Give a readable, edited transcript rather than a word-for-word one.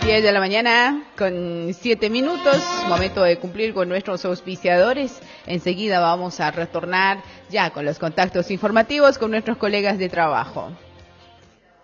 10 de la mañana con 7 minutos, momento de cumplir con nuestros auspiciadores. Enseguida vamos a retornar ya con los contactos informativos con nuestros colegas de trabajo.